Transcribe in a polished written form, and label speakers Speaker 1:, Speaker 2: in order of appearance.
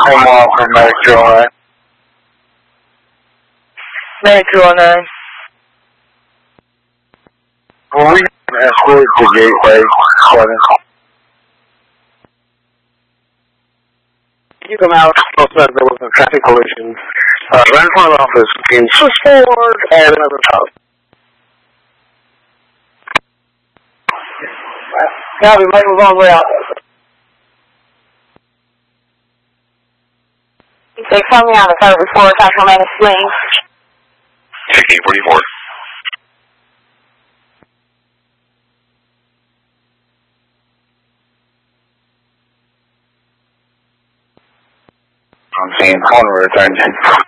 Speaker 1: Omaha for Medic 209.
Speaker 2: Medic 209.
Speaker 1: Will we escort to Gateway 7?
Speaker 3: You come out, there was a traffic collision. Right in front of the office, in switch forward, and another top.
Speaker 2: Copy, Michael's on the way out. They come me on the 34, Central Main Swing.
Speaker 4: Checking 44.
Speaker 1: I'm seeing phone return.